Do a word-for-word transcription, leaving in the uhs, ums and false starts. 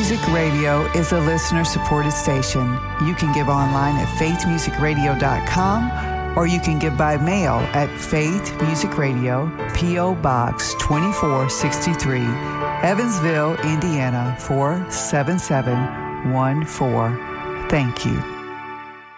Music Radio is a listener-supported station. You can give online at faith music radio dot com, or you can give by mail at Faith Music Radio, P O. Box twenty-four sixty-three, Evansville, Indiana four seven seven one four. Thank you.